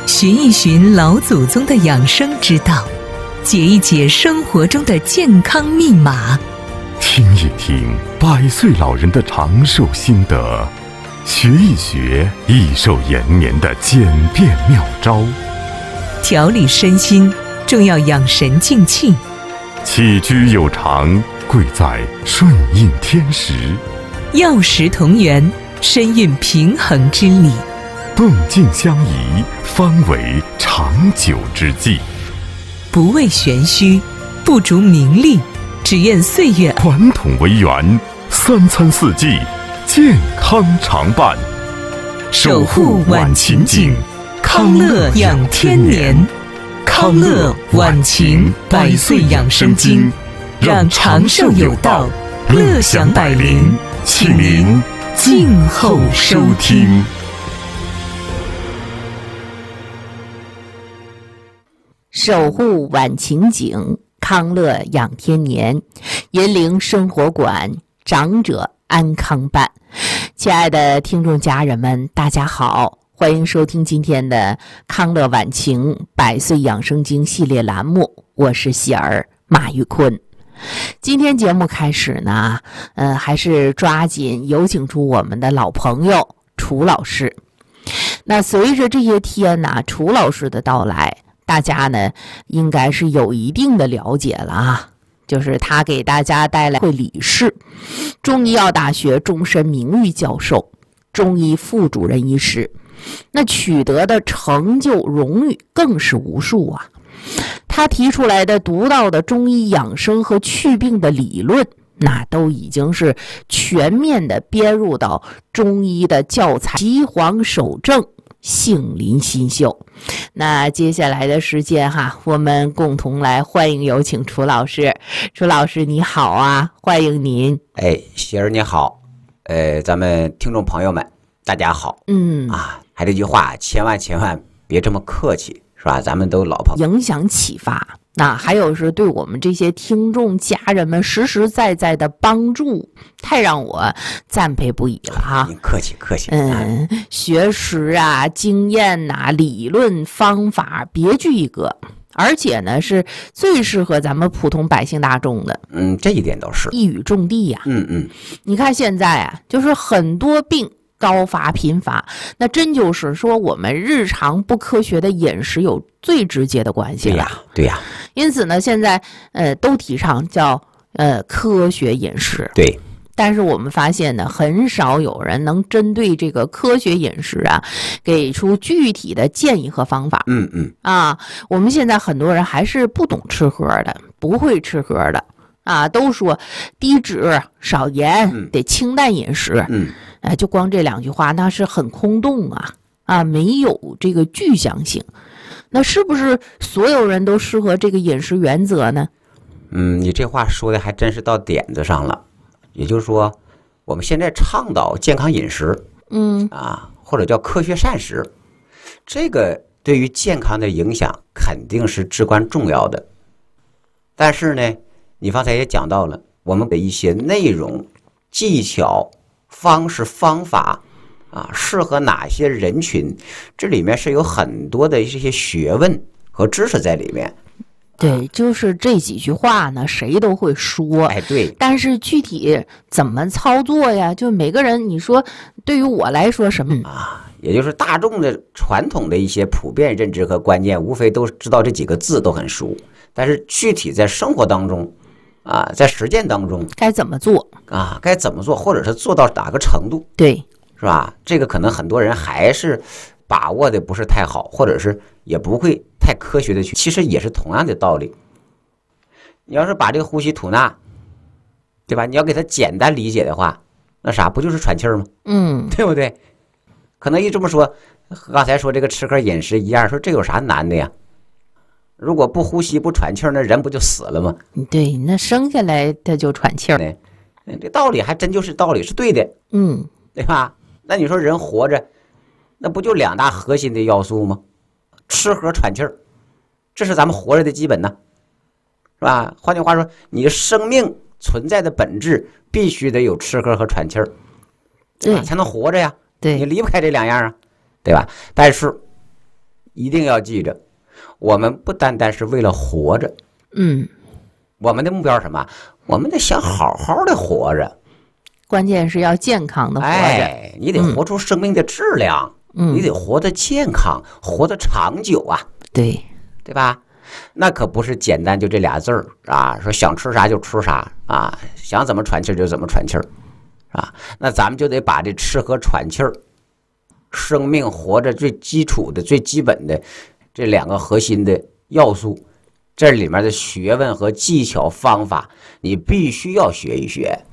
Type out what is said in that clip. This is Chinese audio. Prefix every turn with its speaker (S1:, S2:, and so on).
S1: 寻一寻老祖宗的养生之道，解一解生活中的健康密码，
S2: 听一听100岁老人的长寿心得，学一学益寿延年的简便妙招，
S1: 调理身心重要养神静气，
S2: 起居有常贵在顺应天时，
S1: 药食同源，身运平衡之理，
S2: 动静相宜，方为长久之计。
S1: 不为玄虚，不逐名利，只愿岁月
S2: 传统为源，3餐4季健康常伴，
S1: 守护晚晴景，康乐养天年。康乐晚晴100岁养生经，让长寿有道，乐享百龄，请您静候收听。
S3: 守护晚晴景，康乐养天年，银陵生活馆，长者安康办。亲爱的听众家人们，大家好，欢迎收听今天的康乐晚晴100岁养生经系列栏目，我是喜儿马玉坤。今天节目开始呢，还是抓紧有请出我们的老朋友楚老师。那随着这些天呢，楚老师的到来，大家呢应该是有一定的了解了啊，就是他给大家带来会理事，中医药大学终身名誉教授，中医副主任医师，那取得的成就荣誉更是无数啊。他提出来的独到的中医养生和祛病的理论，那都已经是全面的编入到中医的教材，岐黄守正，杏林新秀。那接下来的时间我们共同来欢迎有请楚老师。楚老师你好啊，欢迎您。
S4: 喜儿你好，咱们听众朋友们大家好。还这句话，千万别这么客气，是吧？咱们都老朋友，
S3: 影响启发，那还有是对我们这些听众家人们实实在在的帮助，太让我赞佩不已了哈。
S4: 您客气。
S3: 学识啊，经验啊，理论方法别具一格，而且呢是最适合咱们普通百姓大众的。
S4: 这一点倒是
S3: 一语中的呀。你看现在啊，就是很多病高发频发，那真就是说我们日常不科学的饮食有最直接的关系了。
S4: 对呀。
S3: 因此呢，现在都提倡叫科学饮食。对。但是我们发现呢，很少有人能针对这个科学饮食啊，给出具体的建议和方法。我们现在很多人还是不懂吃喝的，不会吃喝的啊，都说低脂少盐，得清淡饮食。就光这2句话，那是很空洞啊，没有这个具象性。那是不是所有人都适合这个饮食原则呢？
S4: 你这话说的还真是到点子上了。也就是说，我们现在倡导健康饮食，或者叫科学膳食，这个对于健康的影响肯定是至关重要的。但是呢，你方才也讲到了，我们的一些内容、技巧、方式、方法适合哪些人群，这里面是有很多的一些学问和知识在里面。
S3: 对，就是这几句话呢，谁都会说。
S4: 对。
S3: 但是具体怎么操作呀？就每个人，你说对于我来说什么
S4: 也就是大众的传统的一些普遍认知和观念，无非都知道这几个字都很熟，但是具体在生活当中在实践当中
S3: 该怎么做
S4: 或者是做到哪个程度，
S3: 对，
S4: 是吧？这个可能很多人还是把握的不是太好，或者是也不会太科学的去，其实也是同样的道理。你要是把这个呼吸吐纳，对吧？你要给它简单理解的话，那啥不就是喘气儿吗？对不对？可能一这么说，和刚才说这个吃喝饮食一样，说这有啥难的呀？如果不呼吸不喘气儿，那人不就死了吗？
S3: 对，那生下来他就喘气儿。
S4: 这道理还真就是道理，是对的。对吧？那你说人活着，那不就2大核心的要素吗？吃喝喘气儿，这是咱们活着的基本呢，是吧？换句话说，你的生命存在的本质必须得有吃喝和喘气儿，
S3: 对，
S4: 才能活着呀。
S3: 对，
S4: 你离不开这2样啊，对吧？但是一定要记着，我们不单单是为了活着，我们的目标是什么？我们得想好好的活着，
S3: 关键是要健康的活着。
S4: 你得活出生命的质量，你得活得健康，活得长久啊，
S3: 对
S4: 吧？那可不是简单就这俩字儿啊，说想吃啥就吃啥啊，想怎么喘气就怎么喘气儿啊。那咱们就得把这吃和喘气儿，生命活着最基础的、最基本的这两个核心的要素，这里面的学问和技巧方法，你必须要学一学。